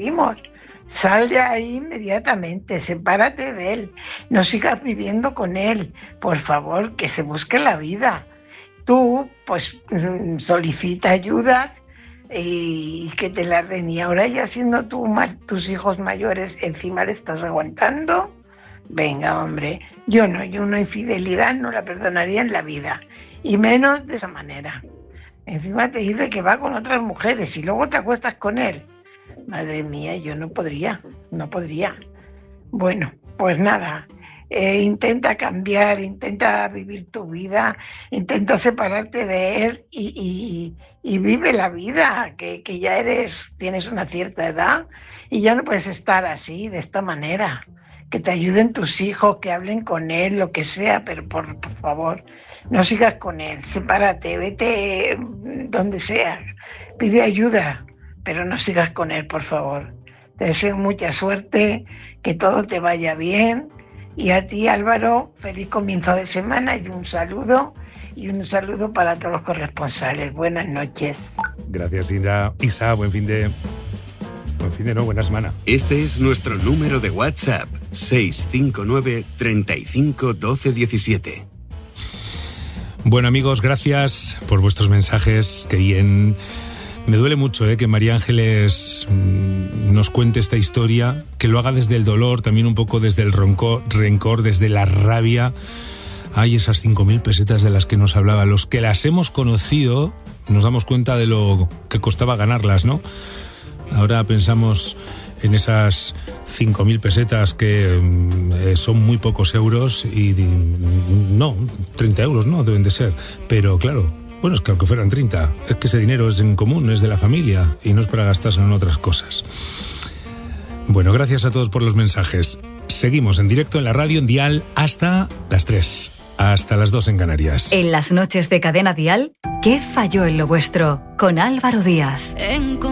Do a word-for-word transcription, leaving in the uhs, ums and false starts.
vivimos. Sal de ahí inmediatamente, sepárate de él, no sigas viviendo con él, por favor, que se busque la vida. Tú, pues, solicita ayudas y que te las den. Y ahora ya siendo tú, tus hijos mayores, encima le estás aguantando. Venga, hombre, yo no, yo una infidelidad no la perdonaría en la vida, y menos de esa manera. Encima te dice que va con otras mujeres y luego te acuestas con él. Madre mía, yo no podría, no podría. Bueno, pues nada, eh, intenta cambiar, intenta vivir tu vida, intenta separarte de él y, y, y vive la vida, que, que ya eres, tienes una cierta edad y ya no puedes estar así, de esta manera. Que te ayuden tus hijos, que hablen con él, lo que sea, pero por, por favor, no sigas con él, sepárate, vete donde sea, pide ayuda, pero no sigas con él, por favor. Te deseo mucha suerte, que todo te vaya bien, y a ti, Álvaro, feliz comienzo de semana y un saludo, y un saludo para todos los corresponsales. Buenas noches. Gracias, Isa. Isa, buen fin de... Buen fin de no, buena semana. Este es nuestro número de WhatsApp, seis cinco nueve, treinta y cinco, doce diecisiete. Bueno, amigos, gracias por vuestros mensajes. Qué bien. Me duele mucho eh, que María Ángeles mmm, nos cuente esta historia, que lo haga desde el dolor, también un poco desde el rencor, rencor desde la rabia. Hay esas cinco mil pesetas de las que nos hablaba. Los que las hemos conocido nos damos cuenta de lo que costaba ganarlas, ¿no? Ahora pensamos en esas cinco mil pesetas que eh, son muy pocos euros y, y no, treinta euros no deben de ser, pero claro, bueno, es que aunque fueran treinta, es que ese dinero es en común, es de la familia y no es para gastarse en otras cosas. Bueno, gracias a todos por los mensajes. Seguimos en directo en la radio en Dial hasta las tres, hasta las dos en Canarias. En las noches de Cadena Dial, ¿qué falló en lo vuestro? Con Álvaro Díaz. En